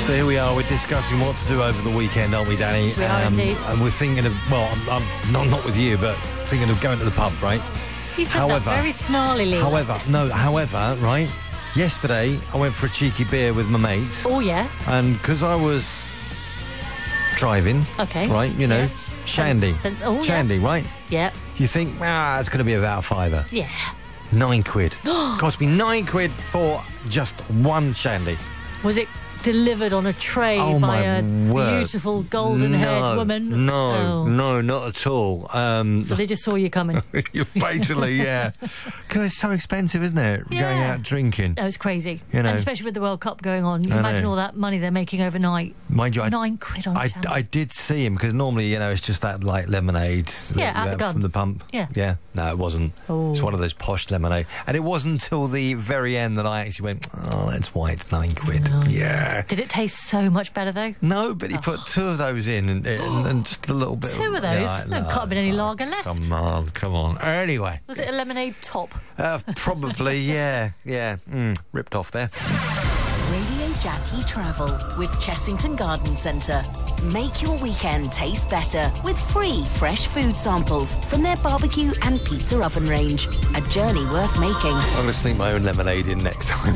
So here we are, we're discussing what to do over the weekend, aren't we, Danny? We are indeed. And we're thinking of, well, I'm not with you, but thinking of going to the pub, right? You said that very snarlily. However, right, yesterday I went for a cheeky beer with my mates. Oh, yeah. And because I was driving, okay, right, you know, Shandy, right? Yeah. You think, it's going to be about a fiver. Yeah. £9. Cost me £9 for just one Shandy. Was it delivered on a tray by a beautiful golden-haired woman? No, not at all. So they just saw you coming? Basically, yeah. Because it's so expensive, isn't it? Yeah. Going out drinking. No, it's crazy. You know. And especially with the World Cup going on. You imagine all that money they're making overnight. Mind you, £9 on Shandy. I did see him, because normally, you know, it's just that, like, lemonade out the gun. from the pump. Yeah. No, it wasn't. Oh. It's one of those posh lemonade. And it wasn't until the very end that I actually went, that's why it's £9. Oh. Yeah. Did it taste so much better, though? No, but he put two of those in and just a little bit. Two of those? There can't have been any lager left. Come on. Anyway. Was it a lemonade top? Probably, yeah. Ripped off there. Radio Jackie Travel with Chessington Garden Centre. Make your weekend taste better with free fresh food samples from their barbecue and pizza oven range. A journey worth making. I'm going to sneak my own lemonade in next time.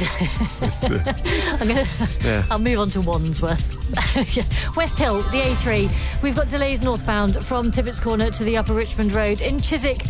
I'll move on to Wandsworth. West Hill, the A3. We've got delays northbound from Tibbets Corner to the Upper Richmond Road. In Chiswick,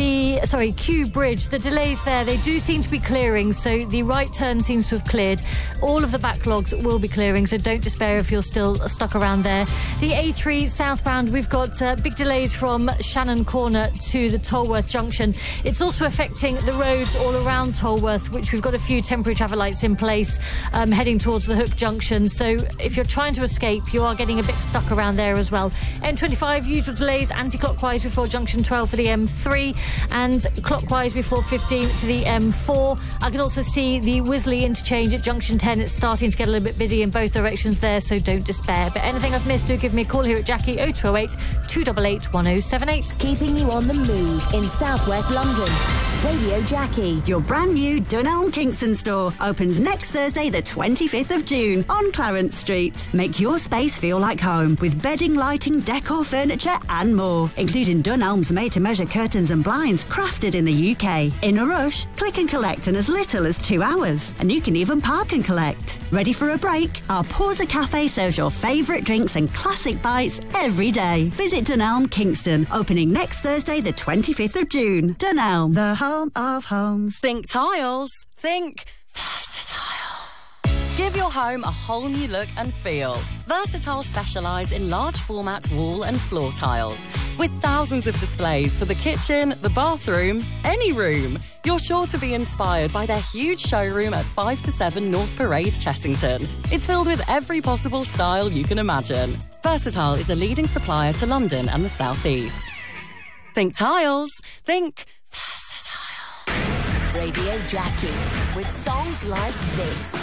Kew Bridge, the delays there, they do seem to be clearing, so the right turn seems to have cleared. All of the backlogs will be clearing, so don't despair if you're still stuck around there. The A3 southbound, we've got big delays from Shannon Corner to the Tolworth Junction. It's also affecting the roads all around Tolworth, which we've got a few temporary traffic lights in place heading towards the Hook Junction. So if you're trying to escape, you are getting a bit stuck around there as well. M25, usual delays anti-clockwise before junction 12 for the M3 and clockwise before 15 for the M4. I can also see the Wisley interchange at junction 10. It's starting to get a little bit busy in both directions there, so don't despair. But anything I've missed, do give me a call here at Jackie 0208 288 1078. Keeping you on the move in southwest London. Radio Jackie. Your brand new Dunelm Kingston store opens next Thursday the 25th of June on Clarence Street. Make your space feel like home with bedding, lighting, decor, furniture and more, including Dunelm's made-to-measure curtains and blinds crafted in the UK. In a rush? Click and collect in as little as 2 hours, and you can even park and collect. Ready for a break? Our Pausa Cafe serves your favourite drinks and classic bites every day. Visit Dunelm Kingston, opening next Thursday the 25th of June. Dunelm, the home of homes. Think tiles. Think Versatile. Give your home a whole new look and feel. Versatile specialise in large format wall and floor tiles with thousands of displays for the kitchen, the bathroom, any room. You're sure to be inspired by their huge showroom at 5 to 7 North Parade, Chessington. It's filled with every possible style you can imagine. Versatile is a leading supplier to London and the South East. Think tiles. Think Versatile. Radio Jackie with songs like this.